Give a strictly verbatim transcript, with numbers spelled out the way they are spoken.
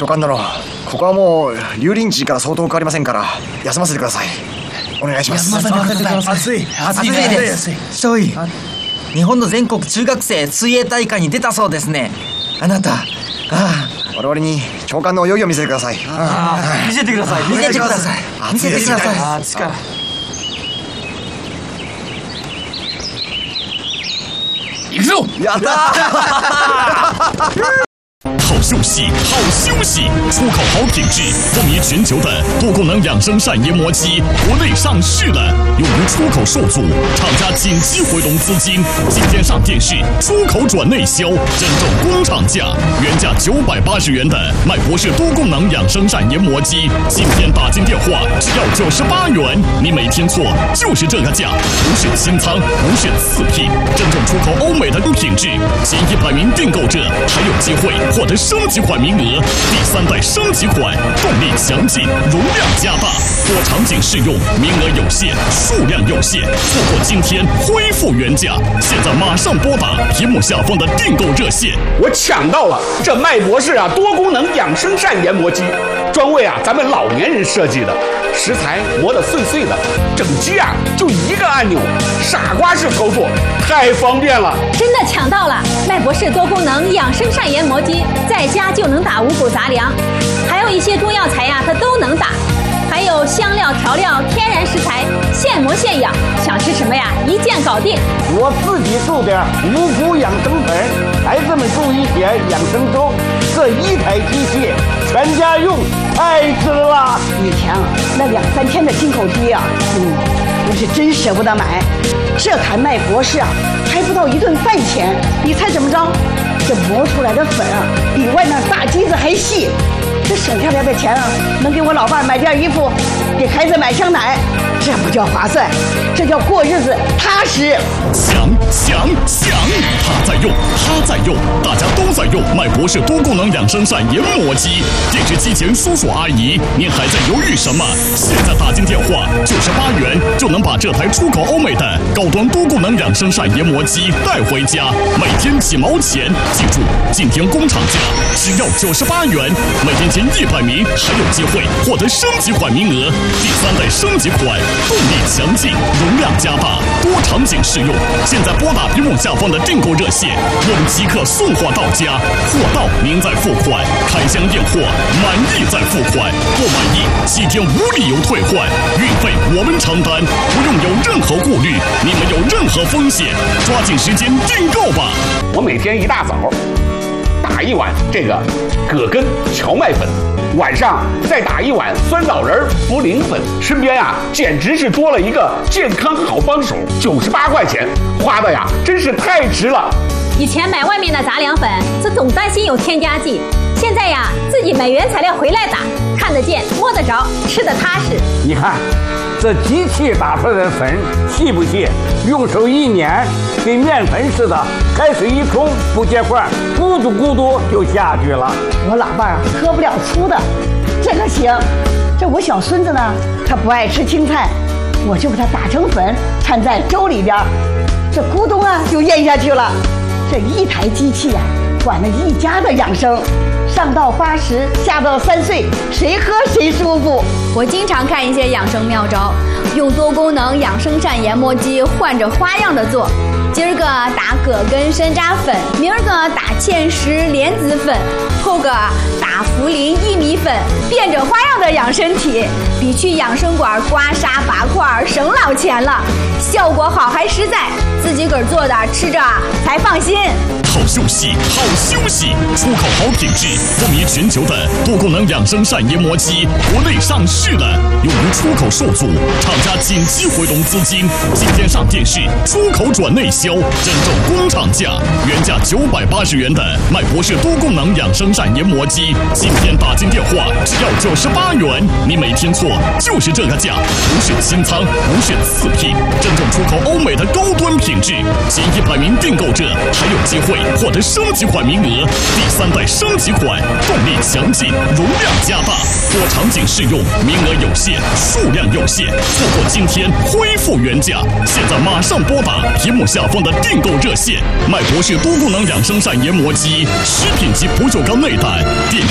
長官殿、ここはもう竜林寺から相当変わりませんから休ませてください。お願いします。 休ませてください。暑い暑いです。少尉、日本の全国中学生水泳大会に出たそうですね。あなた、ああ、 我々に長官の泳ぎを見せてください。 ああ、見せてください。 見せてください。見せてください。 ああ、力。 行くぞ！ やった好休息，好休息！出口好品质，风靡全球的多功能养生膳研磨机，国内上市了。由于出口受阻，厂家紧急回笼资金，今天上电视，出口转内销，真正工厂价，原价九百八十元的麦博士多功能养生膳研磨机，今天打进电话只要九十八元，你没听错，就是这个价，不是清仓，不是次品，真正出口欧美的品质，前一百名订购者还有机会获得升级款名额，第三代升级款，动力强劲，容量加大，多场景适用，名额有限，数量有限，错过今天恢复原价，现在马上拨打屏幕下方的订购热线。 我抢到了这麦博士啊多功能养生膳研磨机，专为啊咱们老年人设计的，食材磨得碎碎的，整机啊就一个按钮，傻瓜式操作，太方便了。 真的抢到了麦博士多功能养生膳研磨机，在家就能打五谷杂粮，还有一些中药材呀、啊，它都能打。还有香料、调料、天然食材，现磨现养，想吃什么呀？一键搞定。 我自己做点五谷养生粉，孩子们做一点养生粥，这一台机器全家用，太值了。 以前啊，那两三千的进口机啊，嗯，我是真舍不得买。这台麦博士啊，还不到一顿饭钱，你猜怎么着？这磨出来的粉啊，比外面大机子还细。这省下来的钱啊，能给我老伴买件衣服，给孩子买箱奶，这不叫划算，这叫过日子踏实。 想想想，他在用，他在用，大家都在用麦博士多功能养生膳研磨机。电视机前叔叔阿姨，您还在犹豫什么？现在打进电话，九十八元就能把这台出口欧美的高端多功能养生膳研磨机带回家，每天几毛钱。记住，今天工厂价只要九十八元，每天前一百名还有机会获得升级款名额，第三代升级款，动力强劲，容量加大，多场景适用。现在拨打屏幕下方的订购热线，我们即刻送货到家，货到您再付款，开箱验货，满意再付款，不满意七天无理由退换，运费我们承担，不用有任何顾虑，你们有任何风险，抓紧时间订购吧。 我每天一大早打一碗这个葛根荞麦粉，晚上再打一碗酸枣仁茯苓粉，身边啊简直是多了一个健康好帮手，九十八块钱花的呀真是太值了。 以前买外面的杂粮粉，这总担心有添加剂，现在呀自己买原材料回来打，看得见摸得着，吃得踏实。 你看这机器打出来的粉细不细？用手一捻，跟面粉似的，开水一冲不结块，咕嘟咕嘟就下去了。 我老伴儿喝不了粗的，这个行。这我小孙子呢，他不爱吃青菜，我就给他打成粉，掺在粥里边，这咕咚啊就咽下去了。这一台机器啊，管了一家的养生。上到八十，下到三岁，谁喝谁舒服。 我经常看一些养生妙招，用多功能养生膳研磨机换着花样的做。今儿个打葛根山楂粉，明儿个打芡实莲子粉，后个打茯苓薏米粉，变着花样的养身体，比去养生馆刮痧拔块省老钱了，效果好还实在，自己个儿做的吃着才放心。 好休息，好休息！出口好品质，风靡全球的多功能养生膳研磨机，国内上市了。由于出口受阻，厂家紧急回笼资金，今天上电视，出口转内销，真正工厂价，原价九百八十元的麦博士多功能养生膳研磨机，今天打进电话只要九十八元，你没听错，就是这个价，不是清仓，不是次品，真正出口欧美的高端品质，前一百名订购者还有机会获得升级款名额，第三代升级款，动力强劲，容量加大，多场景适用，名额有限，数量有限，错过今天恢复原价，现在马上拨打屏幕下方的订购热线。麦博士多功能养生膳研磨机，食品级不锈钢内胆，电